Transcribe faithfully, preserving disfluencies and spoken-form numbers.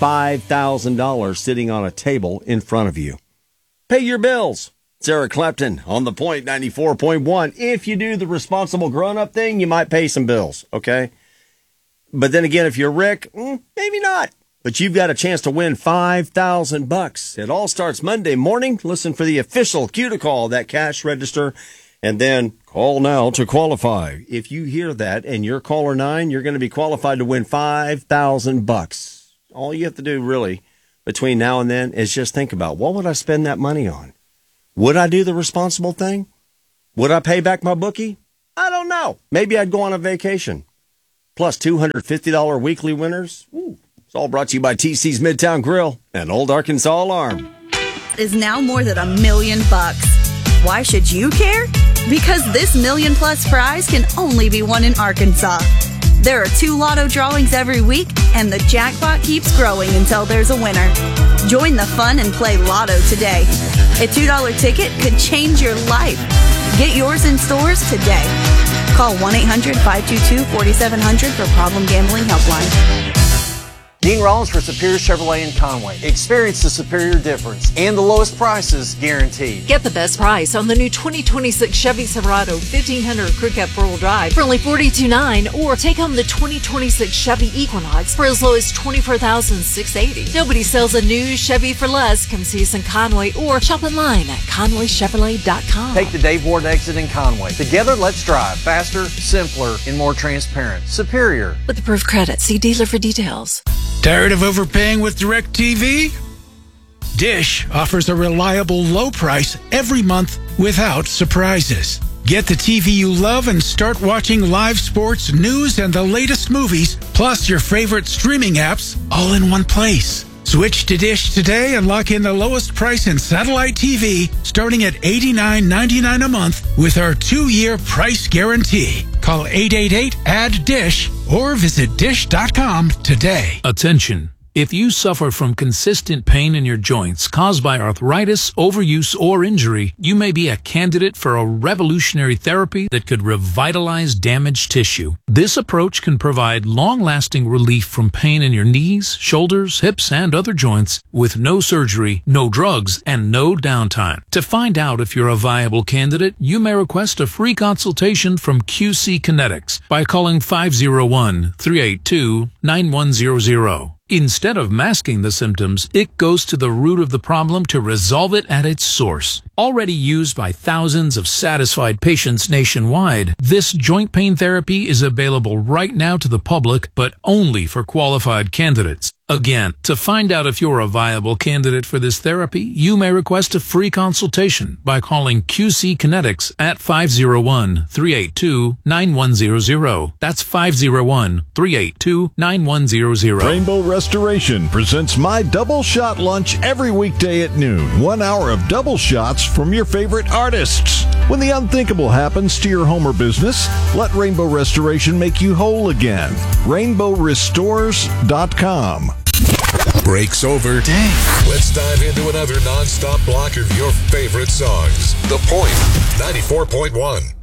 five thousand dollars sitting on a table in front of you. Pay your bills. It's Eric Clapton on The Point ninety-four point one. If you do the responsible grown-up thing, you might pay some bills, okay? But then again, if you're Rick, mm, maybe not. But you've got a chance to win five thousand bucks. It all starts Monday morning. Listen for the official cue to call that cash register, and then call now to qualify. If you hear that and you're caller nine, you're going to be qualified to win five thousand bucks. All you have to do really between now and then is just think about, what would I spend that money on? Would I do the responsible thing? Would I pay back my bookie? I don't know. Maybe I'd go on a vacation. Plus two hundred fifty dollars weekly winners. Ooh. It's all brought to you by T C's Midtown Grill and Old Arkansas Alarm. Is now more than a million bucks. Why should you care? Because this million plus prize can only be won in Arkansas. There are two lotto drawings every week, and the jackpot keeps growing until there's a winner. Join the fun and play Lotto today. A two dollar ticket could change your life. Get yours in stores today. Call one eight hundred five two two four seven zero zero for Problem Gambling Helpline. Dean Rollins for Superior Chevrolet in Conway. Experience the superior difference and the lowest prices guaranteed. Get the best price on the new twenty twenty-six Chevy Silverado fifteen hundred Crew Cab four-wheel drive for only forty-two thousand nine hundred dollars, or take home the twenty twenty-six Chevy Equinox for as low as twenty-four thousand six hundred eighty dollars. Nobody sells a new Chevy for less. Come see us in Conway or shop online at conway chevrolet dot com. Take the Dave Ward exit in Conway. Together, let's drive faster, simpler, and more transparent. Superior. With approved credit, see dealer for details. Tired of overpaying with DirecTV? Dish offers a reliable low price every month without surprises. Get the T V you love and start watching live sports, news, and the latest movies, plus your favorite streaming apps, all in one place. Switch to Dish today and lock in the lowest price in satellite T V, starting at eighty-nine ninety-nine a month with our two-year price guarantee. Call eight eight eight, A D D D I S H or visit dish dot com today. Attention. If you suffer from consistent pain in your joints caused by arthritis, overuse, or injury, you may be a candidate for a revolutionary therapy that could revitalize damaged tissue. This approach can provide long-lasting relief from pain in your knees, shoulders, hips, and other joints with no surgery, no drugs, and no downtime. To find out if you're a viable candidate, you may request a free consultation from Q C Kinetics by calling five oh one, three eight two, nine one zero zero. Instead of masking the symptoms, it goes to the root of the problem to resolve it at its source. Already used by thousands of satisfied patients nationwide, this joint pain therapy is available right now to the public, but only for qualified candidates. Again, to find out if you're a viable candidate for this therapy, you may request a free consultation by calling Q C Kinetics at five oh one, three eight two, nine one zero zero. That's five oh one, three eight two, nine one zero zero. Rainbow Restoration presents My Double Shot Lunch every weekday at noon. One hour of double shots from your favorite artists. When the unthinkable happens to your home or business, let Rainbow Restoration make you whole again. rainbow restores dot com. Break's over. Dang. Let's dive into another non-stop block of your favorite songs. The Point ninety-four point one.